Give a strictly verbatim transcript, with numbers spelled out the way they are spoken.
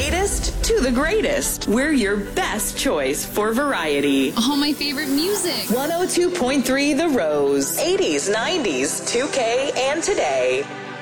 latest to the greatest. We're your best choice for variety. All my favorite music. one oh two point three The Rose. eighties, nineties, two K, and today.